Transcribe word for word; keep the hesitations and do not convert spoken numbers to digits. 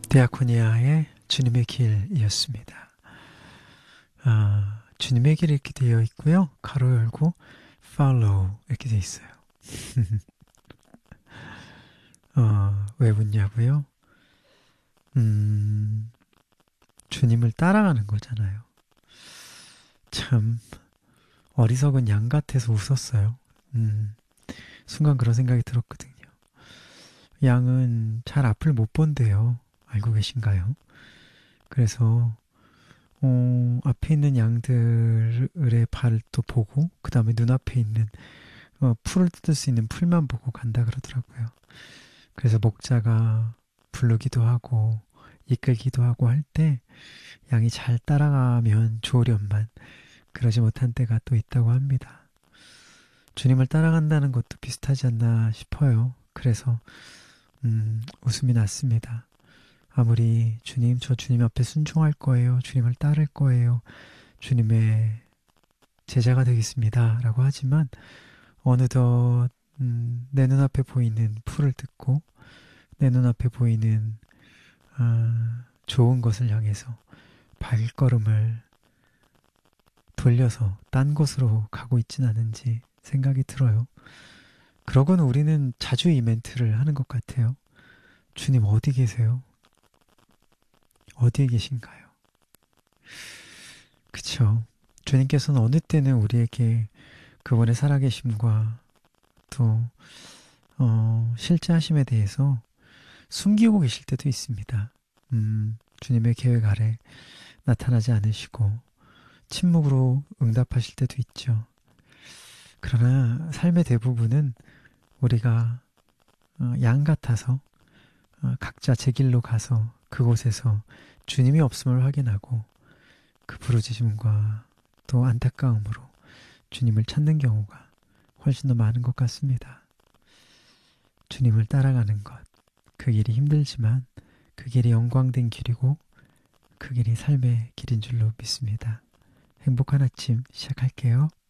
디아코니아의 주님의 길이었습니다. 아, 주님의 길 이렇게 되어 있고요. 가로 열고 follow 이렇게 되어 있어요. 어, 왜 묻냐고요? 음, 주님을 따라가는 거잖아요. 참 어리석은 양 같아서 웃었어요. 음, 순간 그런 생각이 들었거든요. 양은 잘 앞을 못 본대요. 알고 계신가요? 그래서 어, 앞에 있는 양들의 발을 또 보고 그 다음에 눈앞에 있는 어, 풀을 뜯을 수 있는 풀만 보고 간다 그러더라고요. 그래서 목자가 부르기도 하고 이끌기도 하고 할 때 양이 잘 따라가면 좋으련만 그러지 못한 때가 또 있다고 합니다. 주님을 따라간다는 것도 비슷하지 않나 싶어요. 그래서 음, 웃음이 났습니다. 아무리 주님, 저 주님 앞에 순종할 거예요. 주님을 따를 거예요. 주님의 제자가 되겠습니다. 라고 하지만 어느덧 음, 내 눈앞에 보이는 풀을 뜯고 내 눈앞에 보이는 아, 좋은 것을 향해서 발걸음을 돌려서 딴 곳으로 가고 있진 않은지 생각이 들어요. 그러고는 우리는 자주 이 멘트를 하는 것 같아요. 주님 어디 계세요? 어디에 계신가요? 그쵸? 주님께서는 어느 때는 우리에게 그분의 살아계심과 또 어, 실제하심에 대해서 숨기고 계실 때도 있습니다. 음, 주님의 계획 아래 나타나지 않으시고 침묵으로 응답하실 때도 있죠. 그러나 삶의 대부분은 우리가 어, 양 같아서 어, 각자 제 길로 가서 그곳에서 주님이 없음을 확인하고 그 부르짖음과 또 안타까움으로 주님을 찾는 경우가 훨씬 더 많은 것 같습니다. 주님을 따라가는 것, 그 길이 힘들지만 그 길이 영광된 길이고 그 길이 삶의 길인 줄로 믿습니다. 행복한 아침 시작할게요.